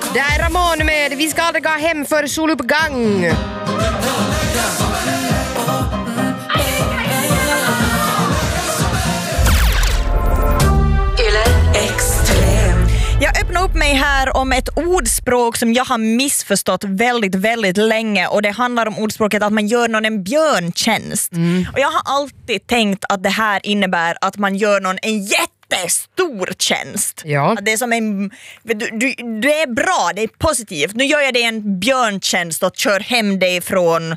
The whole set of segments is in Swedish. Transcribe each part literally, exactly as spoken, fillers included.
Det är Ramon med Vi ska aldrig gå hem för soluppgång. Jag öppnar upp mig här om ett ordspråk som jag har missförstått väldigt, väldigt länge, och det handlar om ordspråket att man gör någon en björntjänst. Mm. Och jag har alltid tänkt att det här innebär att man gör någon en jättestor tjänst. Ja. Att det är som en, du, du, det är bra, det är positivt. Nu gör jag dig en björntjänst och kör hem dig från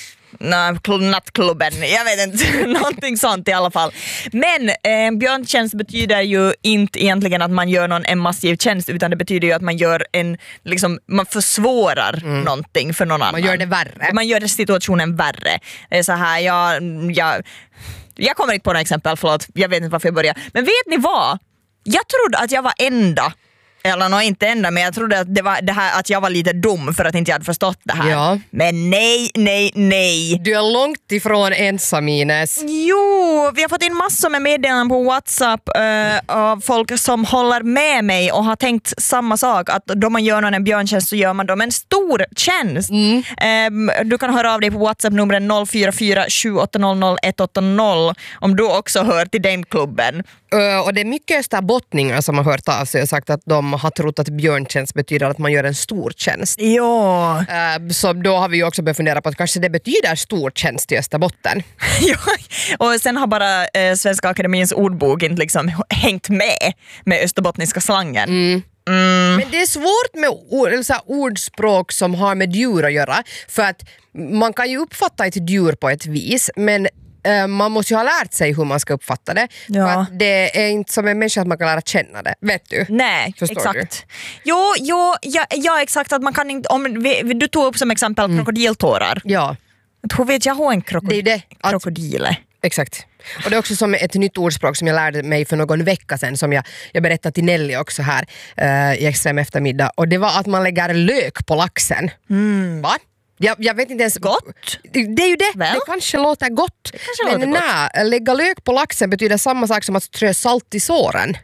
nattklubben, jag vet inte, någonting sånt i alla fall. Men eh, björntjänst betyder ju inte egentligen att man gör någon en massiv tjänst, utan det betyder ju att man gör en, liksom, man försvårar mm. någonting för någon annan. Man gör det värre. Man gör situationen värre. Det är så här, jag, jag, jag kommer inte på några exempel, förlåt, jag vet inte varför jag börjar. Men vet ni vad? Jag trodde att jag var enda, eller nå, inte ända, men jag trodde att det var det här att jag var lite dum för att inte jag hade förstått det här. Ja. Men nej, nej, nej. Du är långt ifrån ensam, Ines. Jo, vi har fått in massor med meddelanden på WhatsApp uh, av folk som håller med mig och har tänkt samma sak, att då man gör någon en björntjänst så gör man dem en stor tjänst. Mm. Um, du kan höra av dig på WhatsApp-numren noll fyra fyra sju åtta noll noll ett åtta noll om du också hör till den klubben. Uh, och det är mycket österbottningar som har hört av sig och sagt att de har trott att björntjänst betyder att man gör en stor tjänst. Ja. Uh, så då har vi ju också börjat fundera på att kanske det betyder stor tjänst i Österbotten. Ja, och sen har bara eh, Svenska Akademiens ordbok inte liksom hängt med med österbottniska slangen. Mm. Mm. Men det är svårt med ord, eller så här, ordspråk som har med djur att göra, för att man kan ju uppfatta ett djur på ett vis, men Uh, man måste ju ha lärt sig hur man ska uppfatta det. Ja. För att det är inte som en människa att man kan lära känna det. Vet du? Nej, förstår exakt. Du? Jo, jo ja, ja, exakt. Att man kan inte, om vi, du tog upp som exempel mm. krokodiltårar. Ja. Hur vet jag hur en krokod- det är det. Att, krokodil är? Exakt. Och det är också som ett nytt ordspråk som jag lärde mig för någon vecka sedan, som jag, jag berättade till Nelly också här uh, i extrem eftermiddag. Och det var att man lägger lök på laxen. Mm. Va? Jag, jag vet inte ens... Gott? Det är ju det. Väl? Det kanske låter gott. Det kanske men låter nej, lägga lök på laxen betyder samma sak som att strö salt i såren.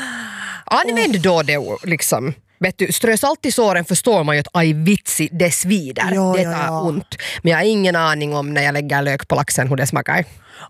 Använd oh. då det liksom. Vet du, strö salt i såren förstår man ju att aj vitsi, det svider. Ja, det ja, tar ja. ont. Men jag har ingen aning om när jag lägger lök på laxen hur det smakar.